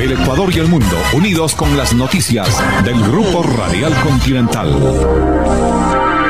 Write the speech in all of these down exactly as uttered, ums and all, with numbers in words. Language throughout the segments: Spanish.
El Ecuador y el mundo, unidos con las noticias del Grupo Radial Continental.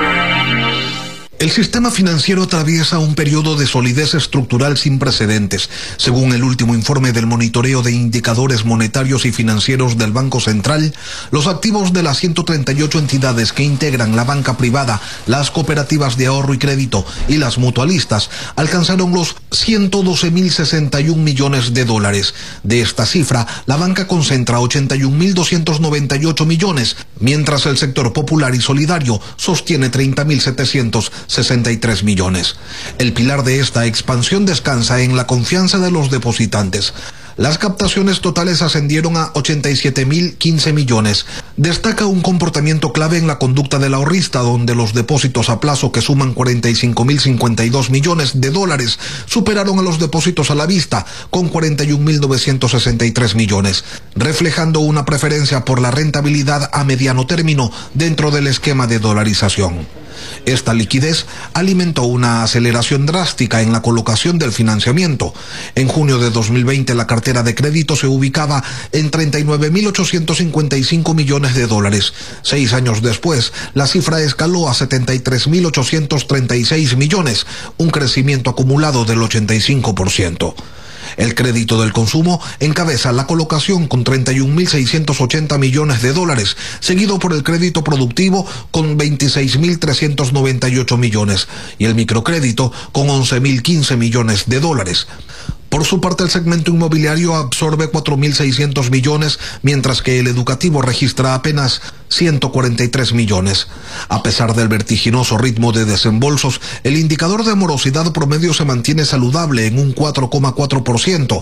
El sistema financiero atraviesa un periodo de solidez estructural sin precedentes. Según el último informe del monitoreo de indicadores monetarios y financieros del Banco Central, los activos de las ciento treinta y ocho entidades que integran la banca privada, las cooperativas de ahorro y crédito y las mutualistas alcanzaron los ciento doce mil sesenta y un millones de dólares. De esta cifra, la banca concentra ochenta y un mil doscientos noventa y ocho millones, mientras el sector popular y solidario sostiene treinta mil setecientos sesenta y tres millones. El pilar de esta expansión descansa en la confianza de los depositantes. Las captaciones totales ascendieron a ochenta y siete mil quince millones. Destaca un comportamiento clave en la conducta del ahorrista, donde los depósitos a plazo, que suman cuarenta y cinco mil cincuenta y dos millones de dólares, superaron a los depósitos a la vista, con cuarenta y un mil novecientos sesenta y tres millones, reflejando una preferencia por la rentabilidad a mediano término dentro del esquema de dolarización. Esta liquidez alimentó una aceleración drástica en la colocación del financiamiento. En junio de dos mil veinte la cartera de crédito se ubicaba en treinta y nueve mil ochocientos cincuenta y cinco millones de dólares. Seis años después, la cifra escaló a setenta y tres mil ochocientos treinta y seis millones, un crecimiento acumulado del ochenta y cinco por ciento. El crédito del consumo encabeza la colocación con treinta y un mil seiscientos ochenta millones de dólares, seguido por el crédito productivo con veintiséis mil trescientos noventa y ocho millones y el microcrédito con once mil quince millones de dólares. Por su parte, el segmento inmobiliario absorbe cuatro mil seiscientos millones, mientras que el educativo registra apenas ciento cuarenta y tres millones. A pesar del vertiginoso ritmo de desembolsos, el indicador de morosidad promedio se mantiene saludable en un cuatro coma cuatro por ciento,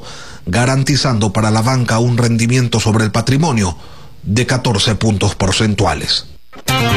garantizando para la banca un rendimiento sobre el patrimonio de catorce puntos porcentuales.